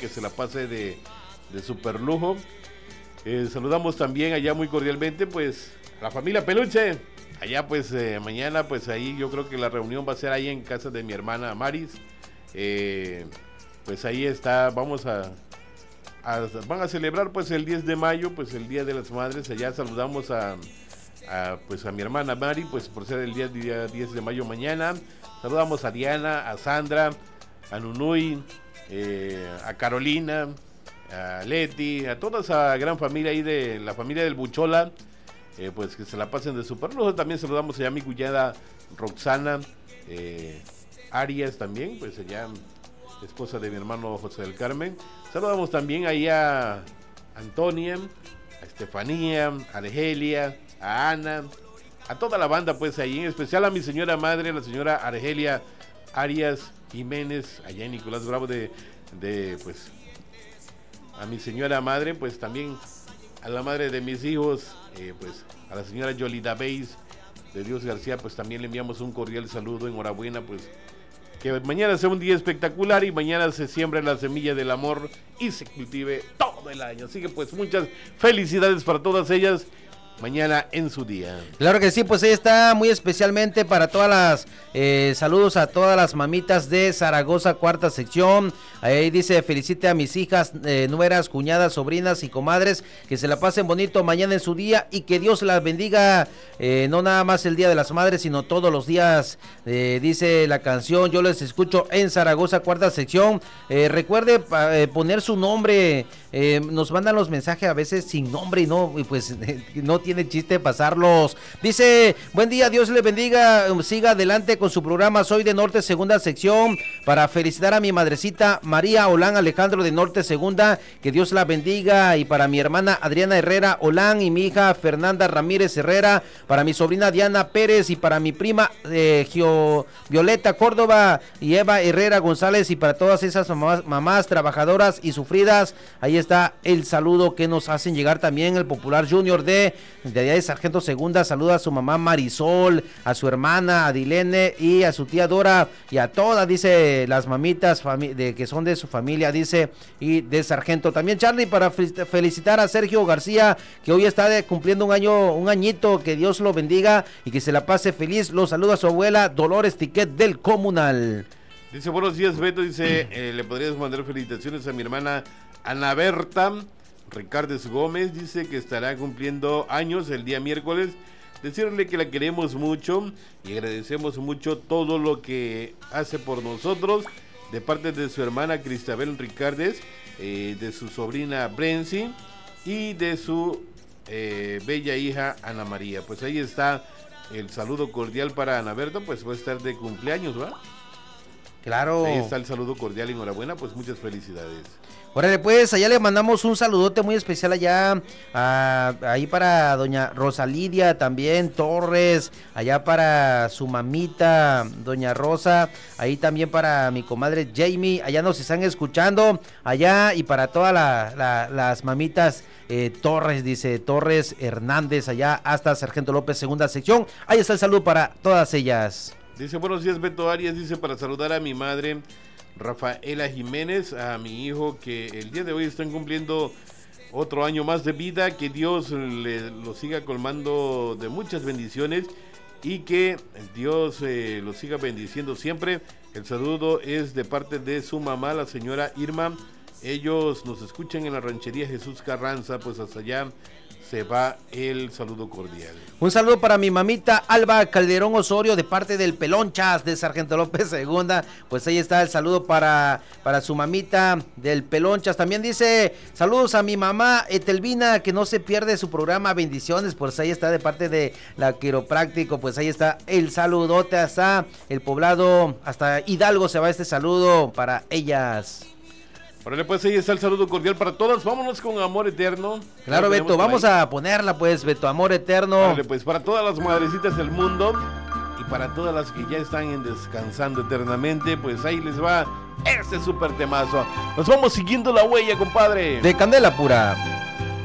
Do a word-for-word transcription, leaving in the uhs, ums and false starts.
que se la pase de, de super lujo. Eh, saludamos también allá muy cordialmente, pues, a la familia Peluche. Allá, pues, eh, mañana, pues, ahí yo creo que la reunión va a ser ahí en casa de mi hermana Maris. Eh, pues ahí está, vamos a, a, van a celebrar, pues, el diez de mayo, pues, el Día de las Madres. Allá saludamos a, a pues, a mi hermana Mari, pues, por ser el día, día diez de mayo mañana. Saludamos a Diana, a Sandra, a Nunuy, eh, a Carolina, a Leti, a toda esa gran familia ahí de la familia del Buchola, eh, pues que se la pasen de super lujo. También saludamos allá a mi cuñada Roxana eh, Arias también, pues allá esposa de mi hermano José del Carmen. Saludamos también ahí a Antonia, a Estefanía, a Argelia, a Ana, a toda la banda, pues ahí, en especial a mi señora madre, la señora Argelia Arias Jiménez, allá en Nicolás Bravo, de, de pues, a mi señora madre, pues también a la madre de mis hijos, eh, pues a la señora Yolida Beis de Dios García, pues también le enviamos un cordial saludo, enhorabuena, pues que mañana sea un día espectacular y mañana se siembre la semilla del amor y se cultive todo el año. Así que pues muchas felicidades para todas ellas mañana en su día. Claro que sí, pues ahí está muy especialmente para todas las, eh, saludos a todas las mamitas de Zaragoza, cuarta sección. Ahí dice, felicite a mis hijas, eh, nueras, cuñadas, sobrinas y comadres, que se la pasen bonito mañana en su día y que Dios las bendiga, eh, no nada más el Día de las Madres, sino todos los días, eh, dice la canción. Yo les escucho en Zaragoza, cuarta sección. Eh, recuerde eh, poner su nombre, eh, nos mandan los mensajes a veces sin nombre y no, y pues eh, no tiene chiste pasarlos. Dice, buen día, Dios le bendiga, siga adelante con su programa. Soy de Norte Segunda sección, para felicitar a mi madrecita María Olán Alejandro de Norte Segunda, que Dios la bendiga, y para mi hermana Adriana Herrera Olán y mi hija Fernanda Ramírez Herrera, para mi sobrina Diana Pérez y para mi prima eh, Gio, Violeta Córdoba y Eva Herrera González, y para todas esas mamás, mamás trabajadoras y sufridas. Ahí está el saludo que nos hacen llegar también el Popular Junior de de allá de Sargento Segunda. Saluda a su mamá Marisol, a su hermana Adilene y a su tía Dora y a todas, dice, las mamitas fami- de que son de su familia, dice, y de Sargento. También Charlie, para felicitar a Sergio García, que hoy está de, cumpliendo un año, un añito, que Dios lo bendiga y que se la pase feliz. Lo saluda a su abuela Dolores Tiquet del Comunal. Dice, buenos días, Beto, dice, eh, le podrías mandar felicitaciones a mi hermana Ana Berta Ricardes Gómez, dice que estará cumpliendo años el día miércoles. Decirle que la queremos mucho y agradecemos mucho todo lo que hace por nosotros, de parte de su hermana Cristabel Ricardes, eh, de su sobrina Brency y de su eh, bella hija Ana María. Pues ahí está el saludo cordial para Ana Berta, pues va a estar de cumpleaños, ¿va? Claro. Ahí está el saludo cordial, enhorabuena, pues muchas felicidades. Órale, pues allá le mandamos un saludote muy especial allá, a, ahí para doña Rosa Lidia también Torres, allá para su mamita doña Rosa, ahí también para mi comadre Jamie, allá nos están escuchando, allá, y para todas la, la, las mamitas eh, Torres, dice Torres Hernández, allá hasta Sargento López, segunda sección. Ahí está el saludo para todas ellas. Dice, buenos días, Beto Arias, dice, para saludar a mi madre Rafaela Jiménez, a mi hijo que el día de hoy están cumpliendo otro año más de vida, que Dios le, lo siga colmando de muchas bendiciones y que Dios eh, lo siga bendiciendo siempre. El saludo es de parte de su mamá, la señora Irma. Ellos nos escuchan en la ranchería Jesús Carranza, pues hasta allá se va el saludo cordial. Un saludo para mi mamita Alba Calderón Osorio, de parte del Pelonchas de Sargento López Segunda. Pues ahí está el saludo para, para su mamita del Pelonchas. También dice, saludos a mi mamá Etelvina, que no se pierde su programa, bendiciones. Pues ahí está de parte de la Quiropráctico. Pues ahí está el saludote hasta el poblado, hasta Hidalgo se va este saludo para ellas. Órale, pues ahí está el saludo cordial para todas. Vámonos con Amor Eterno. Claro, Beto, vamos a ponerla pues, Beto, Amor Eterno. Órale, pues para todas las madrecitas del mundo y para todas las que ya están en descansando eternamente, pues ahí les va este súper temazo. Nos vamos siguiendo la huella, compadre. De Candela Pura.